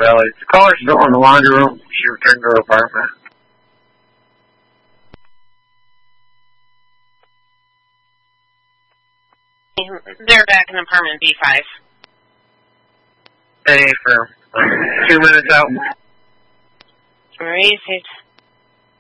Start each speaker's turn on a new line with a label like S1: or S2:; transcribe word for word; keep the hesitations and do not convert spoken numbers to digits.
S1: Valley. The caller's still in the laundry room. She returned to her apartment.
S2: They're back in apartment B five.
S1: Hey, for like two minutes out.
S2: Raise it.